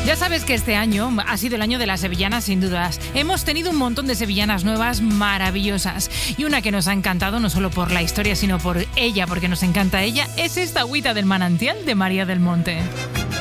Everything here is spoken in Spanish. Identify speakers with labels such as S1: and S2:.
S1: Ya sabes que este año ha sido el año de las sevillanas, sin dudas. Hemos tenido un montón de sevillanas nuevas maravillosas. Y una que nos ha encantado, no solo por la historia, sino por ella, porque nos encanta ella, es esta agüita del manantial de María del Monte.